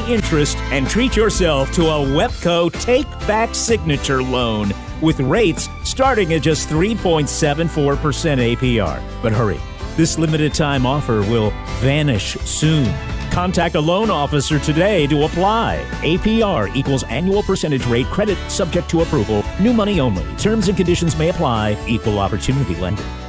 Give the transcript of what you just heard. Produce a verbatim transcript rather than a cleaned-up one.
interest and treat yourself to a WEPCO take-back signature loan with rates starting at just three point seven four percent A P R. But hurry, this limited time offer will vanish soon. Contact a loan officer today to apply. A P R equals annual percentage rate credit subject to approval. New money only. Terms and conditions may apply. Equal opportunity lender.